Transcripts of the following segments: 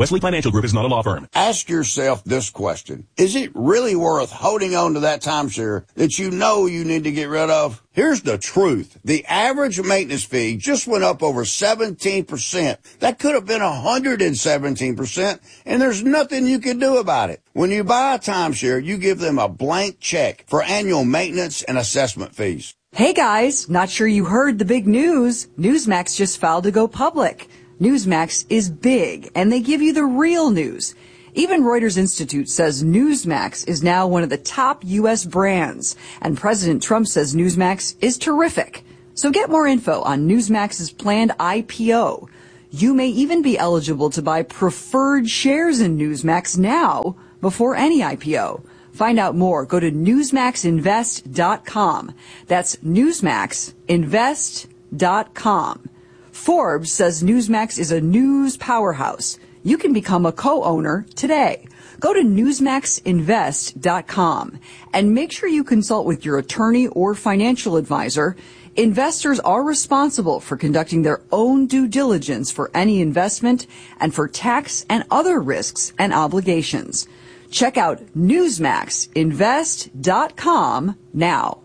Wesley Financial Group is not a law firm. Ask yourself this question. Is it really worth holding on to that timeshare that you know you need to get rid of? Here's the truth. The average maintenance fee just went up over 17%. That could have been 117%, and there's nothing you can do about it. When you buy a timeshare, you give them a blank check for annual maintenance and assessment fees. Hey guys, not sure you heard the big news. Newsmax just filed to go public. Newsmax is big, and they give you the real news. Even Reuters Institute says Newsmax is now one of the top U.S. brands, and President Trump says Newsmax is terrific. So get more info on Newsmax's planned IPO. You may even be eligible to buy preferred shares in Newsmax now before any IPO. Find out more. Go to newsmaxinvest.com. That's newsmaxinvest.com. Forbes says Newsmax is a news powerhouse. You can become a co-owner today. Go to newsmaxinvest.com and make sure you consult with your attorney or financial advisor. Investors are responsible for conducting their own due diligence for any investment and for tax and other risks and obligations. Check out newsmaxinvest.com now.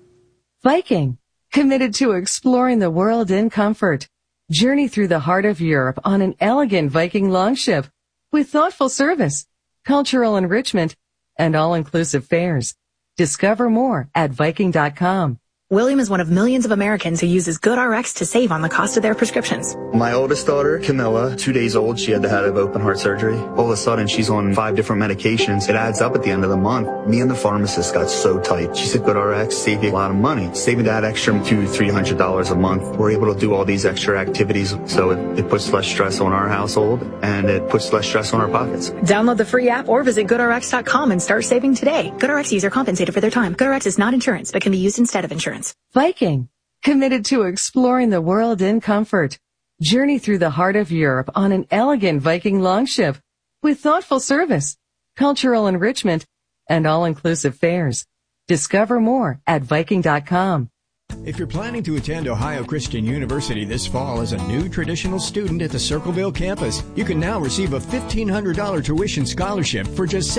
Viking, committed to exploring the world in comfort. Journey through the heart of Europe on an elegant Viking longship with thoughtful service, cultural enrichment, and all-inclusive fares. Discover more at Viking.com. William is one of millions of Americans who uses GoodRx to save on the cost of their prescriptions. My oldest daughter, Camilla, 2 days old, she had to have open heart surgery. All of a sudden, she's on 5 different medications. It adds up at the end of the month. Me and the pharmacist got so tight. She said, GoodRx save you a lot of money. Saving that extra $200-300 a month. We're able to do all these extra activities, so it puts less stress on our household, and it puts less stress on our pockets. Download the free app or visit GoodRx.com and start saving today. GoodRx user compensated for their time. GoodRx is not insurance, but can be used instead of insurance. Viking, committed to exploring the world in comfort. Journey through the heart of Europe on an elegant Viking longship with thoughtful service, cultural enrichment, and all-inclusive fares. Discover more at Viking.com. If you're planning to attend Ohio Christian University this fall as a new traditional student at the Circleville campus, you can now receive a $1,500 tuition scholarship for just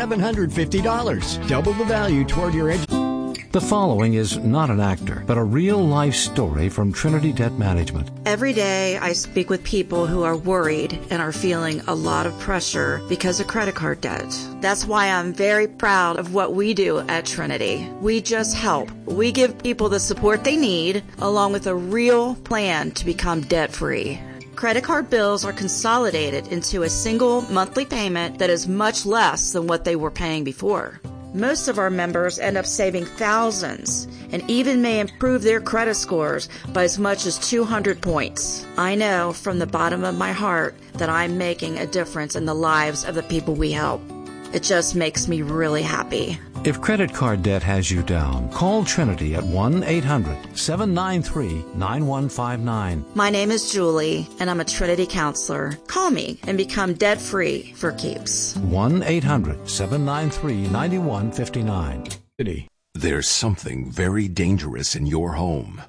$750. Double the value toward your education. The following is not an actor, but a real-life story from Trinity Debt Management. Every day I speak with people who are worried and are feeling a lot of pressure because of credit card debt. That's why I'm very proud of what we do at Trinity. We just help. We give people the support they need, along with a real plan to become debt-free. Credit card bills are consolidated into a single monthly payment that is much less than what they were paying before. Most of our members end up saving thousands and even may improve their credit scores by as much as 200 points. I know from the bottom of my heart that I'm making a difference in the lives of the people we help. It just makes me really happy. If credit card debt has you down, call Trinity at 1-800-793-9159. My name is Julie, and I'm a Trinity counselor. Call me and become debt-free for keeps. 1-800-793-9159. There's something very dangerous in your home.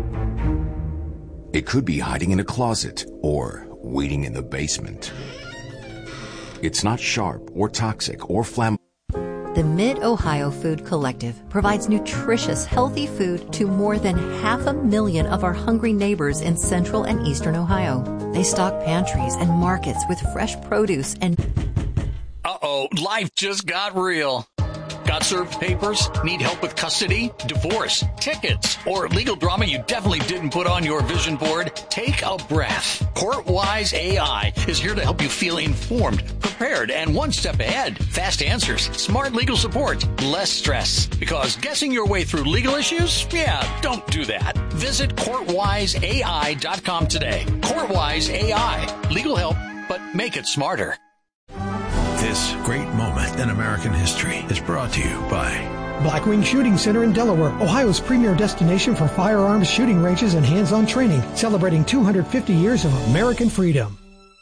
It could be hiding in a closet or waiting in the basement. It's not sharp or toxic or flammable. The Mid-Ohio Food Collective provides nutritious, healthy food to more than 500,000 of our hungry neighbors in central and eastern Ohio. They stock pantries and markets with fresh produce and... Uh-oh, life just got real. Got served papers? Need help with custody, divorce, tickets, or legal drama you definitely didn't put on your vision board? Take a breath. CourtWise AI is here to help you feel informed, prepared, and one step ahead. Fast answers, smart legal support, less stress. Because guessing your way through legal issues? Yeah, don't do that. Visit CourtWiseAI.com today. CourtWise AI. Legal help, but make it smarter. This great moment in American history is brought to you by Blackwing Shooting Center in Delaware, Ohio's premier destination for firearms shooting ranges and hands-on training, celebrating 250 years of American freedom.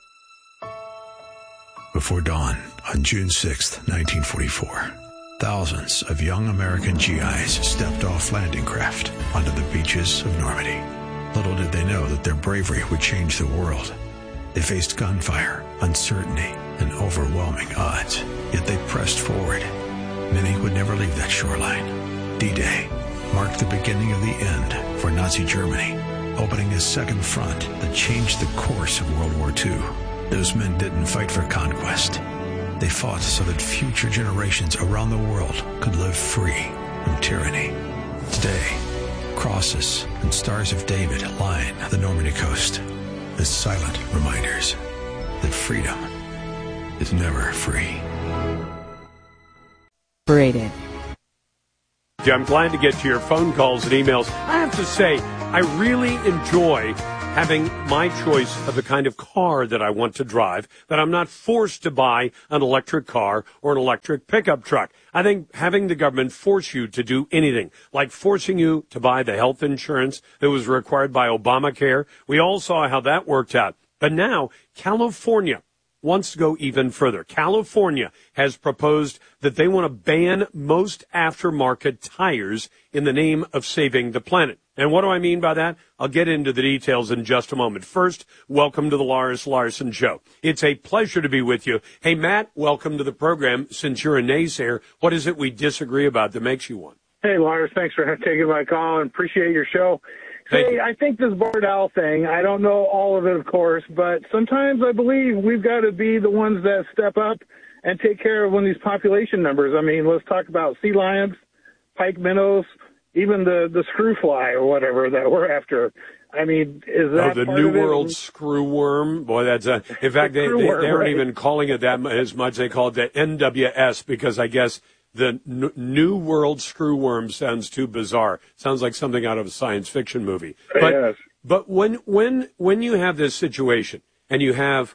Before dawn on June 6, 1944, thousands of young American GIs stepped off landing craft onto the beaches of Normandy. Little did they know that their bravery would change the world. They faced gunfire, uncertainty, and overwhelming odds. Yet they pressed forward. Many would never leave that shoreline. D-Day marked the beginning of the end for Nazi Germany, opening a second front that changed the course of World War II. Those men didn't fight for conquest. They fought so that future generations around the world could live free from tyranny. Today, crosses and stars of David line the Normandy coast as silent reminders that freedom is never free. Braided. I'm glad to get to your phone calls and emails. I have to say, I really enjoy having my choice of the kind of car that I want to drive, that I'm not forced to buy an electric car or an electric pickup truck. I think having the government force you to do anything, like forcing you to buy the health insurance that was required by Obamacare, we all saw how that worked out. But now, California wants to go even further. California has proposed that they want to ban most aftermarket tires in the name of saving the planet. And what do I mean by that? I'll get into the details in just a moment. First, welcome to the Lars Larson Show. It's a pleasure to be with you. Hey, Matt, welcome to the program. Since you're a naysayer, what is it we disagree about that makes you one? Hey, Lars, thanks for taking my call and appreciate your show. Hey, I think this barred owl thing, I don't know all of it, of course, but sometimes I believe we've got to be the ones that step up and take care of one of these population numbers. I mean, let's talk about sea lions, pike minnows, even the screw fly or whatever that we're after. I mean, is that the New World screw worm? Boy, that's in fact, they aren't even calling it that as much. They call it the NWS because I guess the New World screw worm sounds too bizarre. Sounds like something out of a science fiction movie. But, yes. But when you have this situation and you have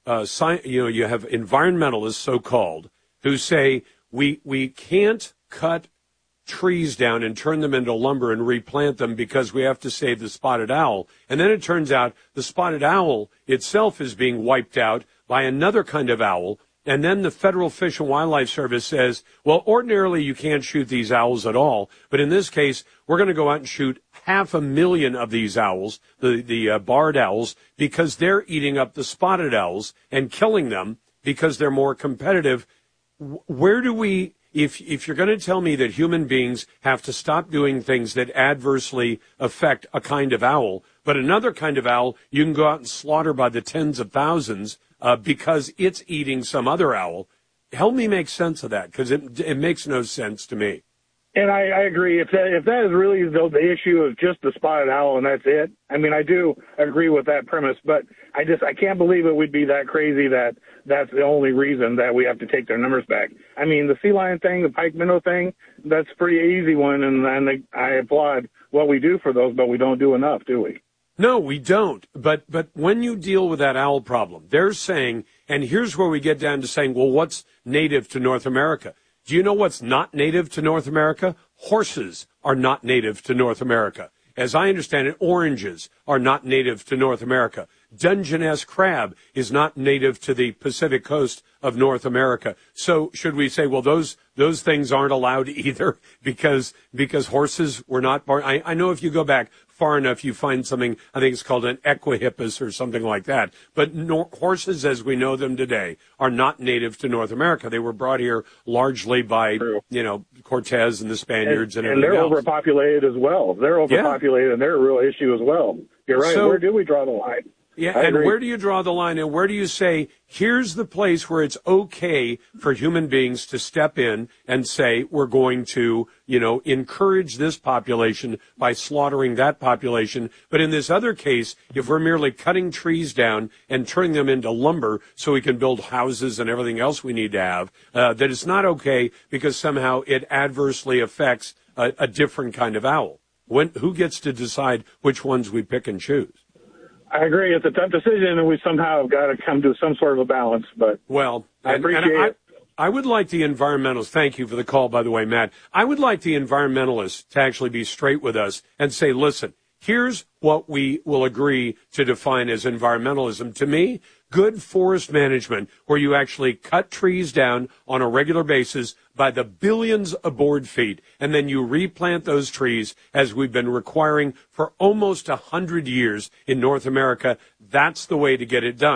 you have environmentalists, so-called, who say we can't cut trees down and turn them into lumber and replant them because we have to save the spotted owl. And then it turns out the spotted owl itself is being wiped out by another kind of owl. And then the Federal Fish and Wildlife Service says, well, ordinarily you can't shoot these owls at all. But in this case, we're going to go out and shoot 500,000 of these owls, the barred owls, because they're eating up the spotted owls and killing them because they're more competitive. Where do we... If you're going to tell me that human beings have to stop doing things that adversely affect a kind of owl, but another kind of owl you can go out and slaughter by the tens of thousands because it's eating some other owl, help me make sense of that, because it makes no sense to me. And I agree. If that is really the issue of just the spotted owl and that's it, I mean, I do agree with that premise, but I can't believe it would be that crazy that that's the only reason that we have to take their numbers back. I mean, the sea lion thing, the pike minnow thing, that's a pretty easy one, and I applaud what we do for those, but we don't do enough, do we? No, we don't. But when you deal with that owl problem, they're saying, and here's where we get down to saying, well, what's native to North America? Do you know what's not native to North America? Horses are not native to North America. As I understand it, oranges are not native to North America. Dungeness crab is not native to the Pacific coast of North America. So should we say, well, those things aren't allowed either because horses were not born? I know if you go back far enough, you find something, I think it's called an equihippus or something like that. But horses as we know them today are not native to North America. They were brought here largely by, Cortez and the Spaniards and everything else. And they're overpopulated as well. They're overpopulated and they're a real issue as well. You're right. So, where do we draw the line? Yeah, and where do you draw the line, and where do you say, here's the place where it's okay for human beings to step in and say, we're going to, encourage this population by slaughtering that population. But in this other case, if we're merely cutting trees down and turning them into lumber so we can build houses and everything else we need to have, that it's not okay because somehow it adversely affects a different kind of owl. Who gets to decide which ones we pick and choose? I agree. It's a tough decision, and we somehow have got to come to some sort of a balance. But I appreciate it. I would like the environmentalists, thank you for the call, by the way, Matt. I would like the environmentalists to actually be straight with us and say, listen, here's what we will agree to define as environmentalism. To me, good forest management, where you actually cut trees down on a regular basis by the billions of board feet, and then you replant those trees as we've been requiring for almost 100 years in North America. That's the way to get it done.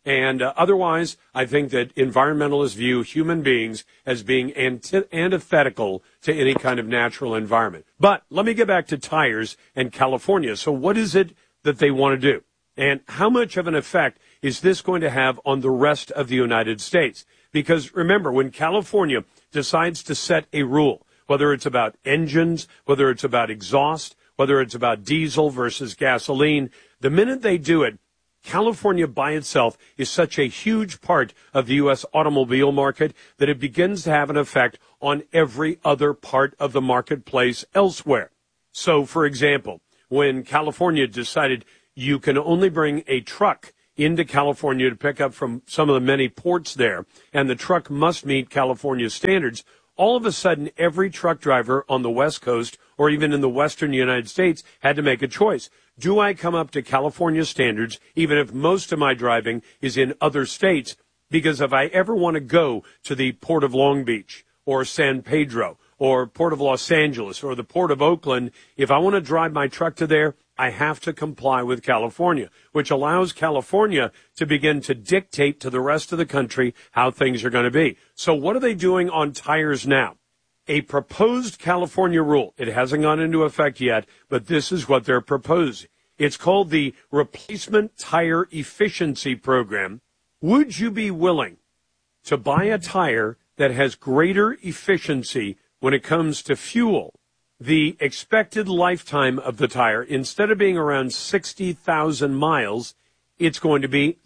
And otherwise, I think that environmentalists view human beings as being antithetical to any kind of natural environment. But let me get back to tires and California. So what is it that they want to do? And how much of an effect is this going to have on the rest of the United States? Because remember, when California decides to set a rule, whether it's about engines, whether it's about exhaust, whether it's about diesel versus gasoline, the minute they do it, California by itself is such a huge part of the U.S. automobile market that it begins to have an effect on every other part of the marketplace elsewhere. So, for example, when California decided you can only bring a truck into California to pick up from some of the many ports there, and the truck must meet California standards, all of a sudden every truck driver on the West Coast or even in the western United States had to make a choice. Do I come up to California standards, even if most of my driving is in other states? Because if I ever want to go to the Port of Long Beach or San Pedro or Port of Los Angeles or the Port of Oakland, if I want to drive my truck to there, I have to comply with California, which allows California to begin to dictate to the rest of the country how things are going to be. So what are they doing on tires now? A proposed California rule. It hasn't gone into effect yet, but this is what they're proposing. It's called the Replacement Tire Efficiency Program. Would you be willing to buy a tire that has greater efficiency when it comes to fuel? The expected lifetime of the tire, instead of being around 60,000 miles, it's going to be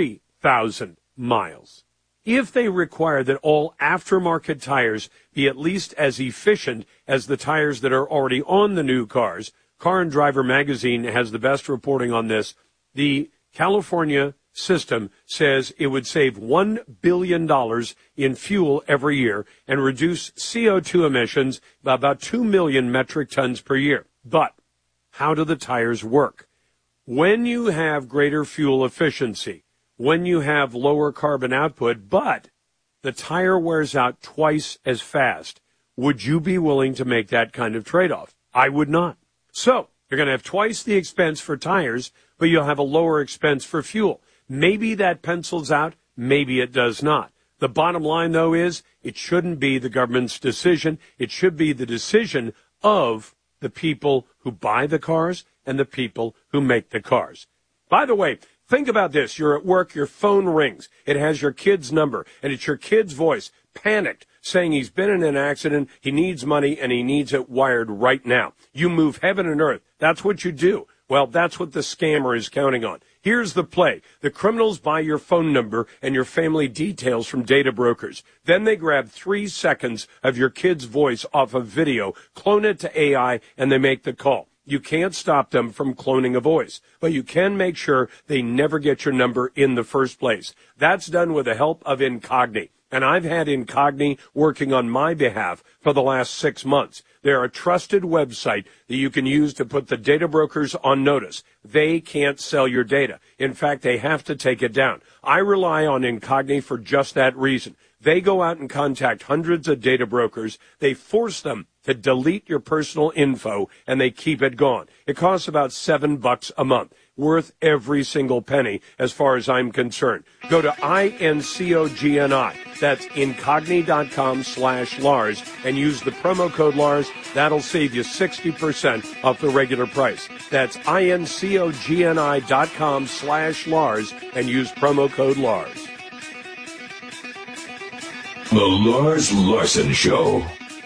30,000 miles. If they require that all aftermarket tires be at least as efficient as the tires that are already on the new cars, Car and Driver magazine has the best reporting on this. The California system says it would save $1 billion in fuel every year and reduce CO2 emissions by about 2 million metric tons per year. But how do the tires work? When you have greater fuel efficiency, when you have lower carbon output, but the tire wears out twice as fast, would you be willing to make that kind of trade-off? I would not. So you're going to have twice the expense for tires, but you'll have a lower expense for fuel. Maybe that pencils out, maybe it does not. The bottom line, though, is it shouldn't be the government's decision. It should be the decision of the people who buy the cars and the people who make the cars. By the way, think about this. You're at work, your phone rings. It has your kid's number, and it's your kid's voice, panicked, saying he's been in an accident, he needs money, and he needs it wired right now. You move heaven and earth. That's what you do. Well, that's what the scammer is counting on. Here's the play. The criminals buy your phone number and your family details from data brokers. Then they grab 3 seconds of your kid's voice off of video, clone it to AI, and they make the call. You can't stop them from cloning a voice, but you can make sure they never get your number in the first place. That's done with the help of Incogni. And I've had Incogni working on my behalf for the last 6 months. They're a trusted website that you can use to put the data brokers on notice. They can't sell your data. In fact, they have to take it down. I rely on Incogni for just that reason. They go out and contact hundreds of data brokers. They force them to delete your personal info, and they keep it gone. It costs about $7 a month. Worth every single penny as far as I'm concerned. Go to INCOGNI. That's incogni.com/Lars and use the promo code Lars. That'll save you 60% off the regular price. That's INCOGNI.com/Lars and use promo code Lars. The Lars Larson Show.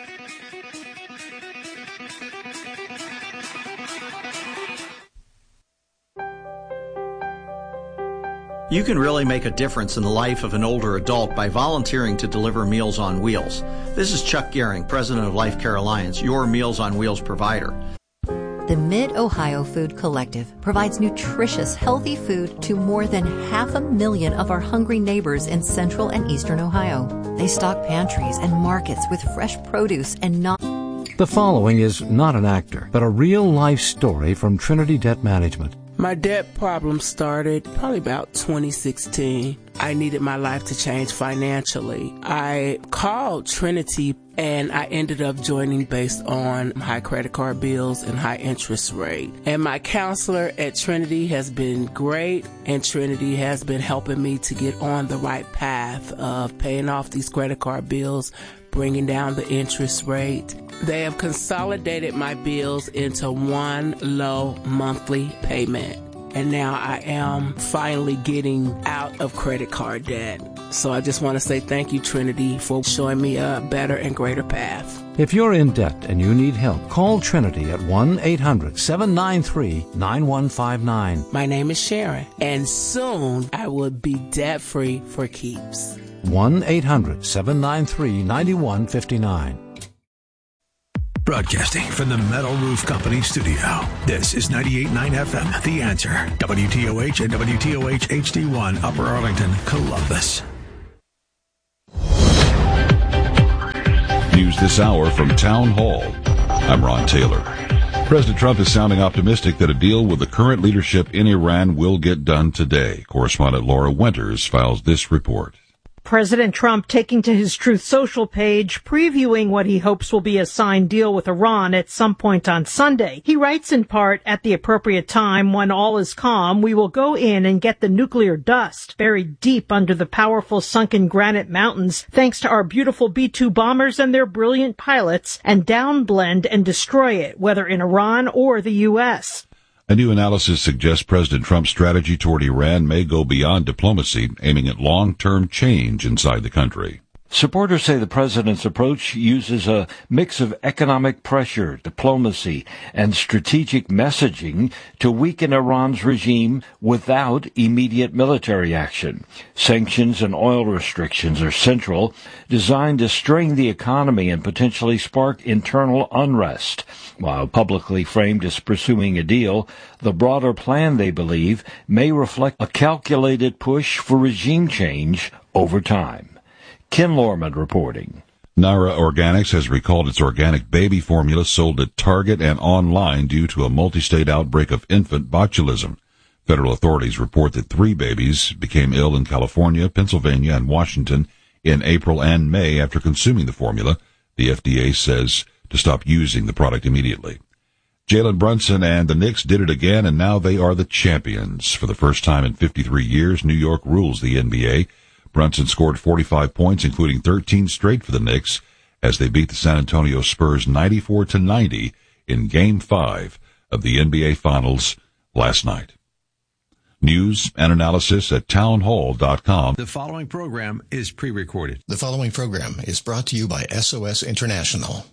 You can really make a difference in the life of an older adult by volunteering to deliver Meals on Wheels. This is Chuck Gehring, president of Life Care Alliance, your Meals on Wheels provider. The Mid-Ohio Food Collective provides nutritious, healthy food to more than 500,000 of our hungry neighbors in central and eastern Ohio. They stock pantries and markets with fresh produce and The following is not an actor, but a real-life story from Trinity Debt Management. My debt problem started probably about 2016. I needed my life to change financially. I called Trinity and I ended up joining based on high credit card bills and high interest rate. And my counselor at Trinity has been great, and Trinity has been helping me to get on the right path of paying off these credit card bills, bringing down the interest rate. They have consolidated my bills into one low monthly payment. And now I am finally getting out of credit card debt. So I just want to say thank you, Trinity, for showing me a better and greater path. If you're in debt and you need help, call Trinity at 1-800-793-9159. My name is Sharon, and soon I will be debt-free for keeps. 1-800-793-9159. Broadcasting from the Metal Roof Company studio. This is 98.9 FM, The Answer. WTOH and WTOH HD1, Upper Arlington, Columbus. News this hour from Town Hall. I'm Ron Taylor. President Trump is sounding optimistic that a deal with the current leadership in Iran will get done today. Correspondent Laura Winters files this report. President Trump taking to his Truth Social page, previewing what he hopes will be a signed deal with Iran at some point on Sunday. He writes in part, at the appropriate time, when all is calm, we will go in and get the nuclear dust buried deep under the powerful sunken granite mountains, thanks to our beautiful B-2 bombers and their brilliant pilots, and downblend and destroy it, whether in Iran or the U.S. A new analysis suggests President Trump's strategy toward Iran may go beyond diplomacy, aiming at long-term change inside the country. Supporters say the president's approach uses a mix of economic pressure, diplomacy, and strategic messaging to weaken Iran's regime without immediate military action. Sanctions and oil restrictions are central, designed to strain the economy and potentially spark internal unrest. While publicly framed as pursuing a deal, the broader plan, they believe, may reflect a calculated push for regime change over time. Ken Lorman reporting. Nara Organics has recalled its organic baby formula sold at Target and online due to a multi-state outbreak of infant botulism. Federal authorities report that 3 babies became ill in California, Pennsylvania, and Washington in April and May after consuming the formula. The FDA says to stop using the product immediately. Jalen Brunson and the Knicks did it again, and now they are the champions. For the first time in 53 years, New York rules the NBA. Brunson scored 45 points, including 13 straight for the Knicks, as they beat the San Antonio Spurs 94-90 in Game 5 of the NBA Finals last night. News and analysis at townhall.com. The following program is pre-recorded. The following program is brought to you by SOS International.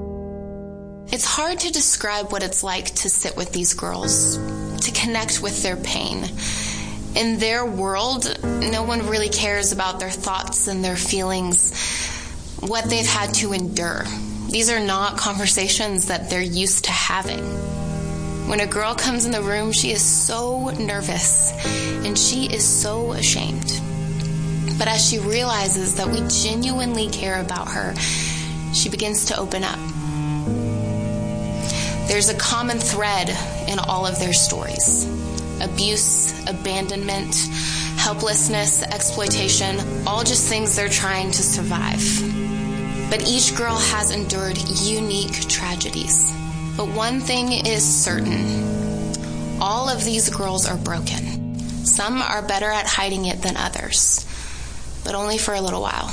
It's hard to describe what it's like to sit with these girls, to connect with their pain. In their world, no one really cares about their thoughts and their feelings, what they've had to endure. These are not conversations that they're used to having. When a girl comes in the room, she is so nervous and she is so ashamed. But as she realizes that we genuinely care about her, she begins to open up. There's a common thread in all of their stories. Abuse, abandonment, helplessness, exploitation, all just things they're trying to survive. But each girl has endured unique tragedies. But one thing is certain. All of these girls are broken. Some are better at hiding it than others, but only for a little while.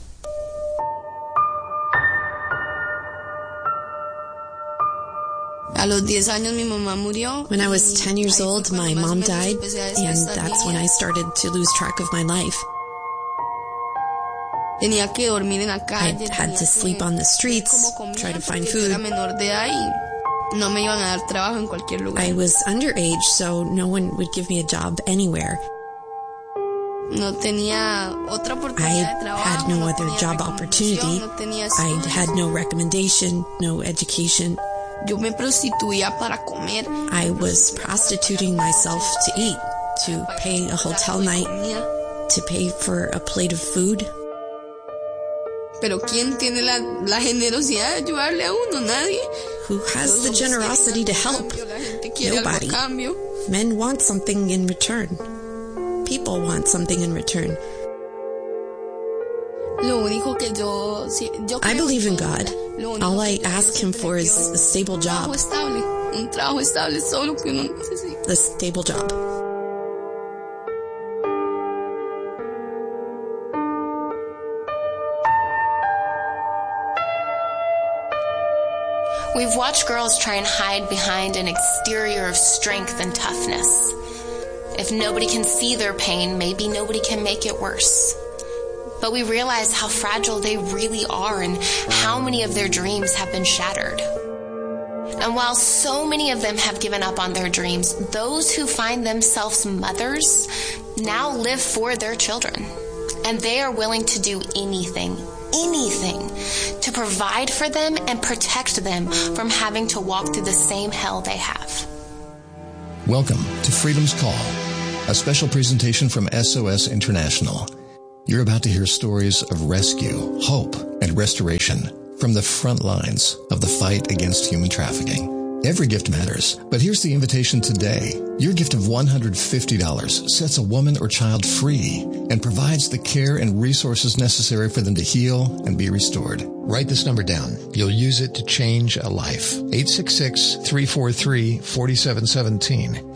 When I was 10 years old, my mom died, and that's when I started to lose track of my life. I had to sleep on the streets, try to find food. I was underage, so no one would give me a job anywhere. I had no other job opportunity. I had no recommendation, no education. I was prostituting myself to eat, to pay a hotel night, to pay for a plate of food. Pero ¿quién tiene la generosidad de ayudarle a uno? Nadie. Who has the generosity to help? Nobody. Men want something in return. People want something in return. I believe in God. All I ask him for is a stable job. A stable job. We've watched girls try and hide behind an exterior of strength and toughness. If nobody can see their pain, maybe nobody can make it worse. But we realize how fragile they really are and how many of their dreams have been shattered. And while so many of them have given up on their dreams, those who find themselves mothers now live for their children. And they are willing to do anything to provide for them and protect them from having to walk through the same hell they have. Welcome to Freedom's Call, a special presentation from SOS International. You're about to hear stories of rescue, hope, and restoration from the front lines of the fight against human trafficking. Every gift matters, but here's the invitation today. Your gift of $150 sets a woman or child free and provides the care and resources necessary for them to heal and be restored. Write this number down. You'll use it to change a life. 866-343-4717.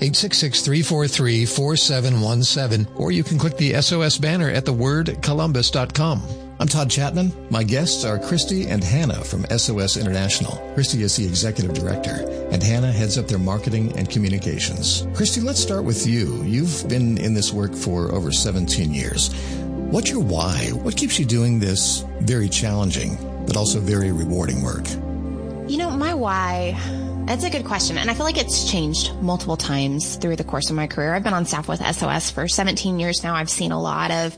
866-343-4717. Or you can click the SOS banner at thewordcolumbus.com. I'm Todd Chapman. My guests are Christy and Hannah from SOS International. Christy is the executive director, and Hannah heads up their marketing and communications. Christy, let's start with you. You've been in this work for over 17 years. What's your why? What keeps you doing this very challenging, but also very rewarding work? You know, my why, that's a good question. And I feel like it's changed multiple times through the course of my career. I've been on staff with SOS for 17 years now. I've seen a lot of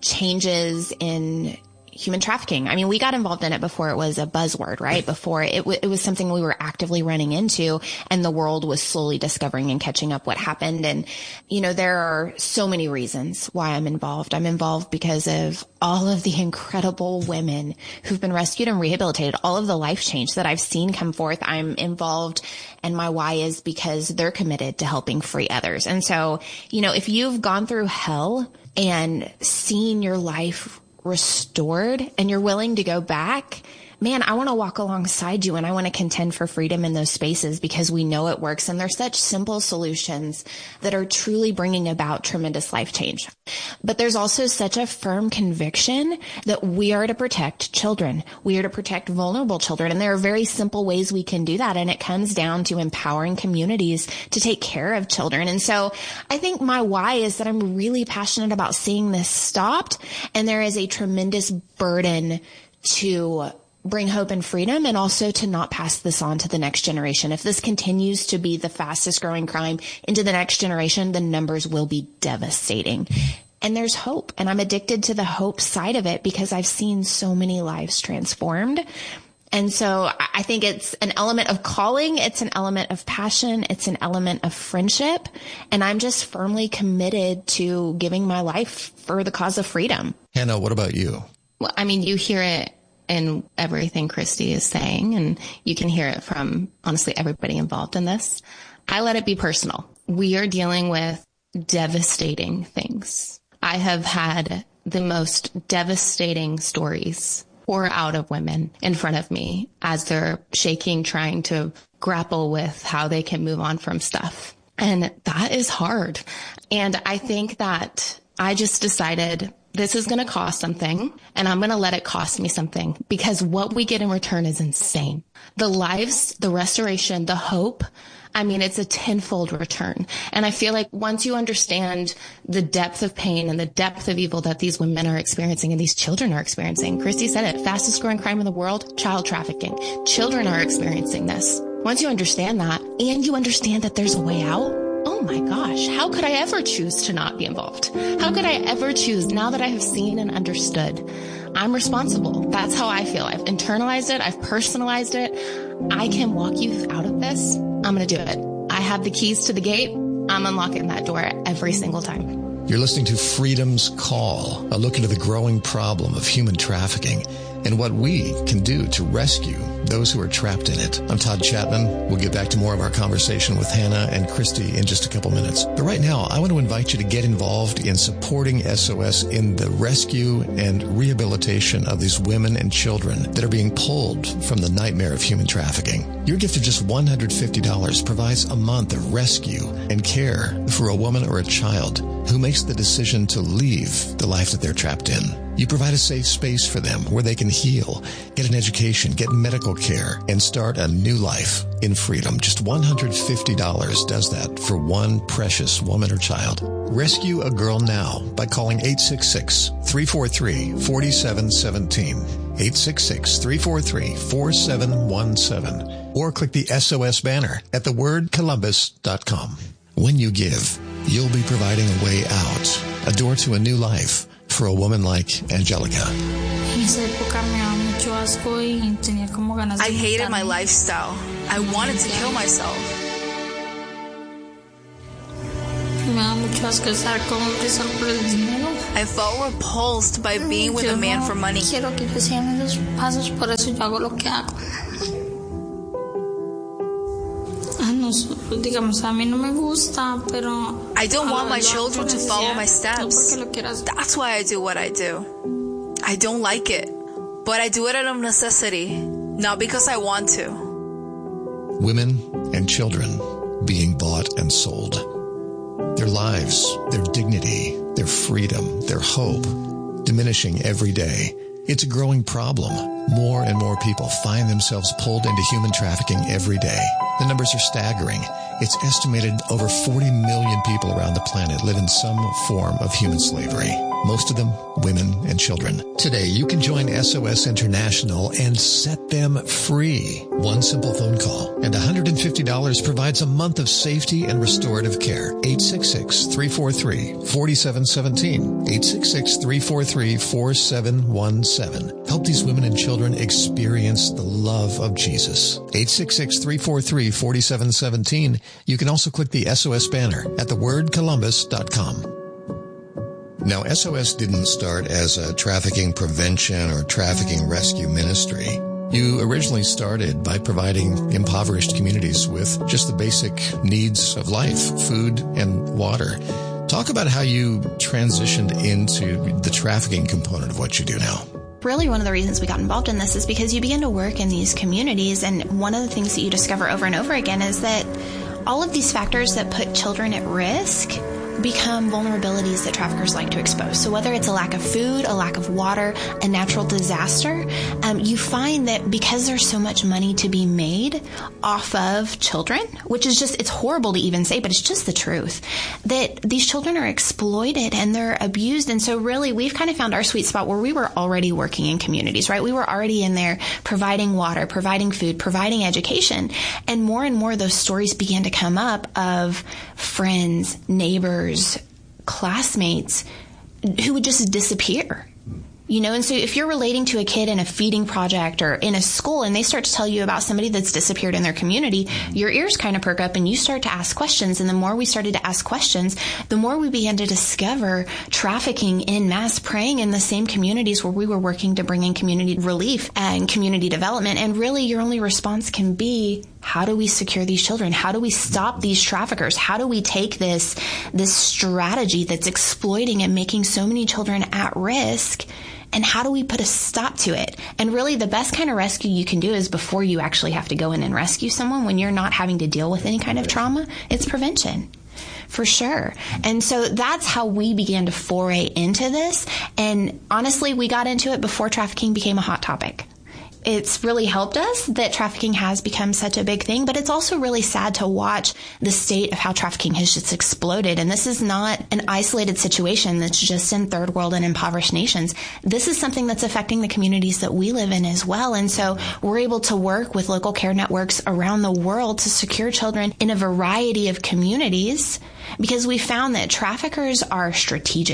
changes in human trafficking. I mean, we got involved in it before it was a buzzword, right? Before it was something we were actively running into, and the world was slowly discovering and catching up what happened. And, you know, there are so many reasons why I'm involved. I'm involved because of all of the incredible women who've been rescued and rehabilitated, all of the life change that I've seen come forth. I'm involved, and my why is because they're committed to helping free others. And so, you know, if you've gone through hell and seen your life restored and you're willing to go back, man, I want to walk alongside you, and I want to contend for freedom in those spaces because we know it works. And they're such simple solutions that are truly bringing about tremendous life change. But there's also such a firm conviction that we are to protect children. We are to protect vulnerable children. And there are very simple ways we can do that. And it comes down to empowering communities to take care of children. And so I think my why is that I'm really passionate about seeing this stopped. And there is a tremendous burden to bring hope and freedom, and also to not pass this on to the next generation. If this continues to be the fastest growing crime into the next generation, the numbers will be devastating. And there's hope, and I'm addicted to the hope side of it because I've seen so many lives transformed. And so I think it's an element of calling. It's an element of passion. It's an element of friendship. And I'm just firmly committed to giving my life for the cause of freedom. Hannah, what about you? Well, I mean, you hear it in everything Christy is saying, and you can hear it from, honestly, everybody involved in this. I let it be personal. We are dealing with devastating things. I have had the most devastating stories pour out of women in front of me as they're shaking, trying to grapple with how they can move on from stuff. And that is hard. And I think that I just decided this is going to cost something, and I'm going to let it cost me something, because what we get in return is insane. The lives, the restoration, the hope, I mean, it's a tenfold return. And I feel like once you understand the depth of pain and the depth of evil that these women are experiencing and these children are experiencing, Christy said it, fastest growing crime in the world, child trafficking. Children are experiencing this. Once you understand that, and you understand that there's a way out, oh my gosh, how could I ever choose to not be involved? How could I ever choose, now that I have seen and understood? I'm responsible. That's how I feel. I've internalized it. I've personalized it. I can walk you out of this. I'm going to do it. I have the keys to the gate. I'm unlocking that door every single time. You're listening to Freedom's Call, a look into the growing problem of human trafficking and what we can do to rescue those who are trapped in it. I'm Todd Chapman. We'll get back to more of our conversation with Hannah and Christy in just a couple minutes. But right now, I want to invite you to get involved in supporting SOS in the rescue and rehabilitation of these women and children that are being pulled from the nightmare of human trafficking. Your gift of just $150 provides a month of rescue and care for a woman or a child who makes the decision to leave the life that they're trapped in. You provide a safe space for them where they can heal, get an education, get medical care, and start a new life in freedom. Just $150 does that for one precious woman or child. Rescue a girl now by calling 866-343-4717. 866-343-4717. Or click the SOS banner at thewordcolumbus.com. When you give, you'll be providing a way out, a door to a new life for a woman like Angelica. I hated my lifestyle. I wanted to kill myself. I felt repulsed by being with a man for money. I don't want my children to follow my steps. That's why I do what I do. I don't like it, but I do it out of necessity, not because I want to. Women and children being bought and sold. Their lives, their dignity, their freedom, their hope, diminishing every day. It's a growing problem. More and more people find themselves pulled into human trafficking every day. The numbers are staggering. It's estimated over 40 million people around the planet live in some form of human slavery. Most of them women and children. Today, you can join SOS International and set them free. One simple phone call and $150 provides a month of safety and restorative care. 866-343-4717. 866-343-4717. Help these women and children experience the love of Jesus. 866-343-4717. You can also click the SOS banner at thewordcolumbus.com. Now, SOS didn't start as a trafficking prevention or trafficking rescue ministry. You originally started by providing impoverished communities with just the basic needs of life, food and water. Talk about how you transitioned into the trafficking component of what you do now. Really, one of the reasons we got involved in this is because you begin to work in these communities, and one of the things that you discover over and over again is that all of these factors that put children at risk become vulnerabilities that traffickers like to expose. So whether it's a lack of food, a lack of water, a natural disaster, you find that because there's so much money to be made off of children, which is just, it's horrible to even say, but it's just the truth, that these children are exploited and they're abused. And so really, we've kind of found our sweet spot where we were already working in communities, right? We were already in there providing water, providing food, providing education. And more those stories began to come up of friends, neighbors, classmates who would just disappear. You know, and so if you're relating to a kid in a feeding project or in a school and they start to tell you about somebody that's disappeared in their community, your ears kind of perk up and you start to ask questions. And the more we started to ask questions, the more we began to discover trafficking in mass, preying in the same communities where we were working to bring in community relief and community development. And really, your only response can be, how do we secure these children? How do we stop these traffickers? How do we take this strategy that's exploiting and making so many children at risk? And how do we put a stop to it? And really, the best kind of rescue you can do is before you actually have to go in and rescue someone, when you're not having to deal with any kind of trauma, it's prevention. For sure. And so that's how we began to foray into this. And honestly, we got into it before trafficking became a hot topic. It's really helped us that trafficking has become such a big thing, but it's also really sad to watch the state of how trafficking has just exploded. And this is not an isolated situation that's just in third world and impoverished nations. This is something that's affecting the communities that we live in as well. And so we're able to work with local care networks around the world to secure children in a variety of communities, because we found that traffickers are strategic.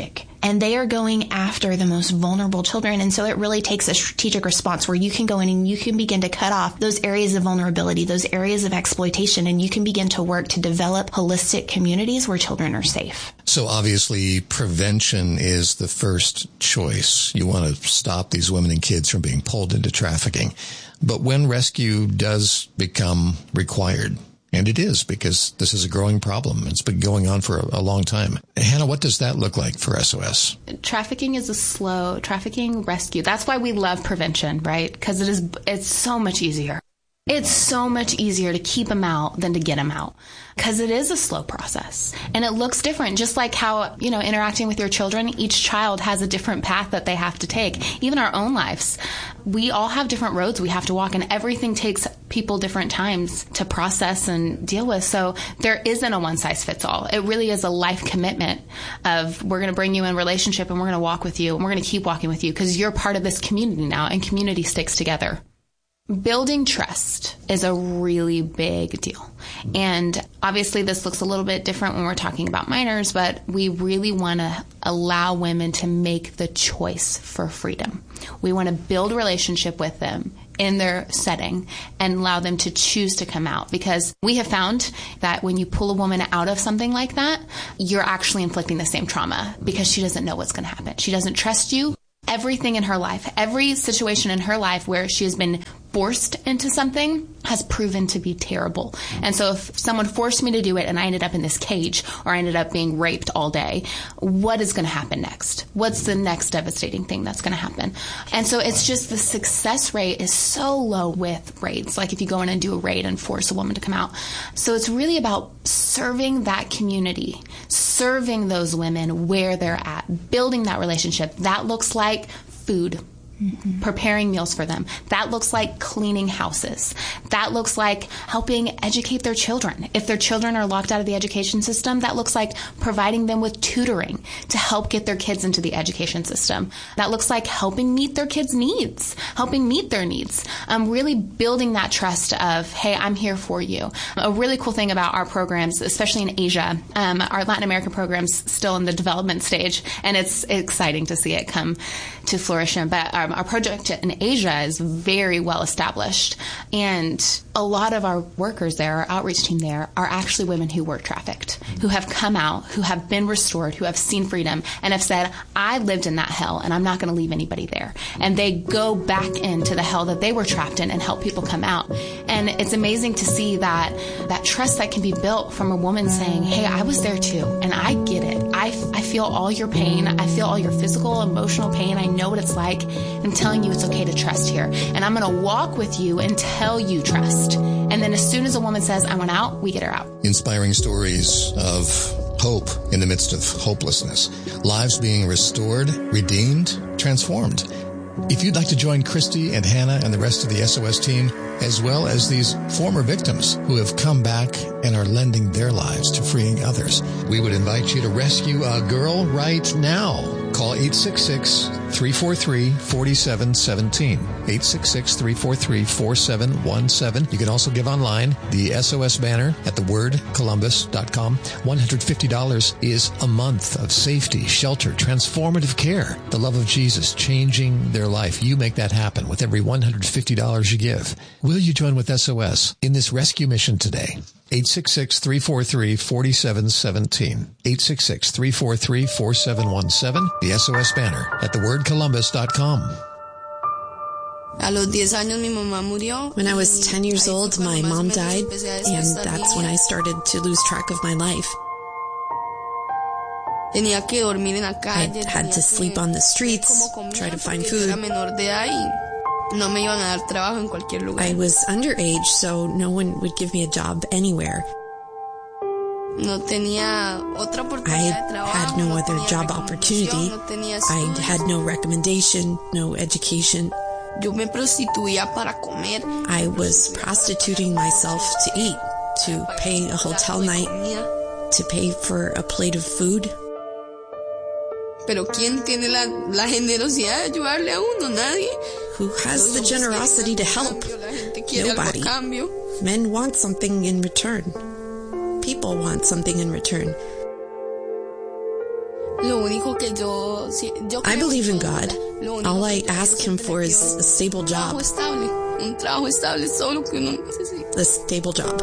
and they are going after the most vulnerable children. And so it really takes a strategic response where you can go in and you can begin to cut off those areas of vulnerability, those areas of exploitation, and you can begin to work to develop holistic communities where children are safe. So obviously prevention is the first choice. You want to stop these women and kids from being pulled into trafficking. But when rescue does become required, and it is because this is a growing problem, it's been going on for a long time. Hannah, what does that look like for SOS? Trafficking is trafficking rescue. That's why we love prevention, right? Because it's so much easier. It's so much easier to keep them out than to get them out, because it is a slow process and it looks different. Just like how, interacting with your children, each child has a different path that they have to take. Even our own lives, we all have different roads we have to walk, and everything takes people different times to process and deal with. So there isn't a one size fits all. It really is a life commitment of, we're going to bring you in relationship and we're going to walk with you and we're going to keep walking with you because you're part of this community now, and community sticks together. Building trust is a really big deal. And obviously this looks a little bit different when we're talking about minors, but we really want to allow women to make the choice for freedom. We want to build a relationship with them in their setting and allow them to choose to come out, because we have found that when you pull a woman out of something like that, you're actually inflicting the same trauma because she doesn't know what's going to happen. She doesn't trust you. Everything in her life, every situation in her life where she has been forced into something has proven to be terrible. And so if someone forced me to do it and I ended up in this cage, or I ended up being raped all day, what is going to happen next? What's the next devastating thing that's going to happen? And so it's just, the success rate is so low with raids. Like if you go in and do a raid and force a woman to come out. So it's really about serving that community, serving those women where they're at, building that relationship. That looks like food. Mm-hmm. Preparing meals for them. That looks like cleaning houses. That looks like helping educate their children. If their children are locked out of the education system, that looks like providing them with tutoring to help get their kids into the education system. That looks like helping meet their kids' needs, helping meet their needs. Really building that trust of, hey, I'm here for you. A really cool thing about our programs, especially in Asia, our Latin American programs still in the development stage, and it's exciting to see it come to fruition. But our project in Asia is very well established, and a lot of our workers there, our outreach team there, are actually women who were trafficked, who have come out, who have been restored, who have seen freedom, and have said, I lived in that hell, and I'm not going to leave anybody there. And they go back into the hell that they were trapped in and help people come out. And it's amazing to see that trust that can be built from a woman saying, hey, I was there too, and I get it. I feel all your pain. I feel all your physical, emotional pain. I know what it's like. I'm telling you it's okay to trust here. And I'm going to walk with you until you trust. And then as soon as a woman says, I want out, we get her out. Inspiring stories of hope in the midst of hopelessness. Lives being restored, redeemed, transformed. If you'd like to join Christy and Hannah and the rest of the SOS team, as well as these former victims who have come back and are lending their lives to freeing others, we would invite you to rescue a girl right now. Call 866-343-4717. 866-343-4717. You can also give online, the SOS banner at thewordcolumbus.com. $150 is a month of safety, shelter, transformative care, the love of Jesus changing their life. You make that happen with every $150 you give. Will you join with SOS in this rescue mission today? 866-343-4717. 866-343-4717. The SOS banner at thewordcolumbus.com. When I was 10 years old, my mom died, and that's when I started to lose track of my life. I had to sleep on the streets, try to find food. I was underage, so no one would give me a job anywhere. I had no other job opportunity. I had no recommendation, no education. I was prostituting myself to eat, to pay a hotel night, to pay for a plate of food. Pero ¿quién tiene la generosidad de ayudarle a uno? Nadie. Who has the generosity to help? Nobody. Men want something in return. People want something in return. I believe in God. All I ask him for is a stable job. A stable job.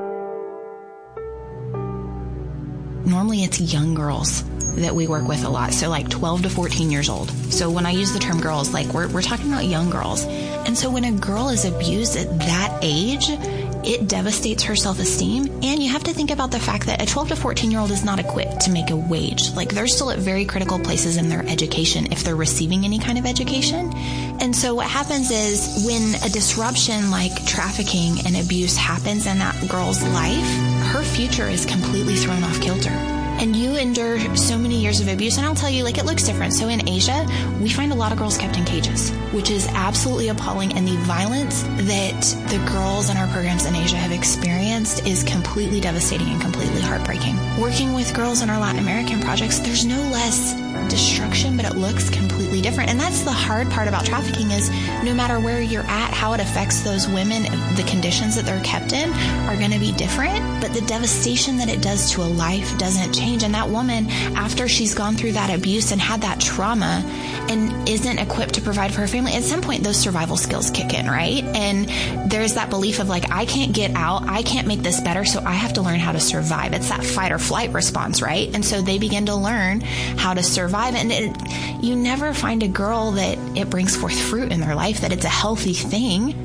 Normally it's young girls that we work with a lot. So like 12 to 14 years old. So when I use the term girls, like we're talking about young girls. And so when a girl is abused at that age, it devastates her self-esteem. And you have to think about the fact that a 12 to 14-year-old is not equipped to make a wage. Like they're still at very critical places in their education if they're receiving any kind of education. And so what happens is when a disruption like trafficking and abuse happens in that girl's life, her future is completely thrown off kilter. And you endure so many years of abuse. And I'll tell you, like, it looks different. So in Asia, we find a lot of girls kept in cages, which is absolutely appalling. And the violence that the girls in our programs in Asia have experienced is completely devastating and completely heartbreaking. Working with girls in our Latin American projects, there's no less destruction, but it looks completely different. And that's the hard part about trafficking is no matter where you're at, how it affects those women, the conditions that they're kept in are going to be different, but the devastation that it does to a life doesn't change. And that woman, after she's gone through that abuse and had that trauma and isn't equipped to provide for her family, at some point those survival skills kick in, right? And there's that belief of like, I can't get out, I can't make this better, so I have to learn how to survive. It's that fight or flight response, right? And so they begin to learn how to survive. And you never find a girl that it brings forth fruit in their life, that it's a healthy thing